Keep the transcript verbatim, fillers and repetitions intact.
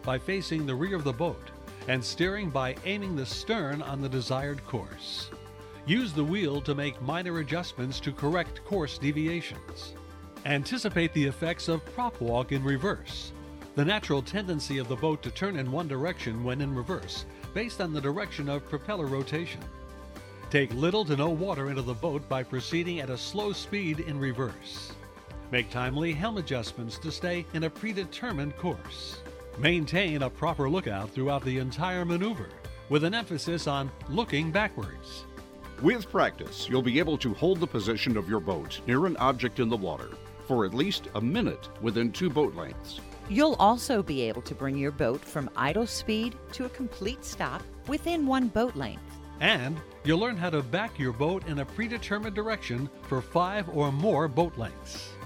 by facing the rear of the boat and steering by aiming the stern on the desired course. Use the wheel to make minor adjustments to correct course deviations. Anticipate the effects of prop walk in reverse, the natural tendency of the boat to turn in one direction when in reverse based on the direction of propeller rotation. Take little to no water into the boat by proceeding at a slow speed in reverse. Make timely helm adjustments to stay in a predetermined course. Maintain a proper lookout throughout the entire maneuver, with an emphasis on looking backwards. With practice, you'll be able to hold the position of your boat near an object in the water for at least a minute within two boat lengths. You'll also be able to bring your boat from idle speed to a complete stop within one boat length. And you'll learn how to back your boat in a predetermined direction for five or more boat lengths.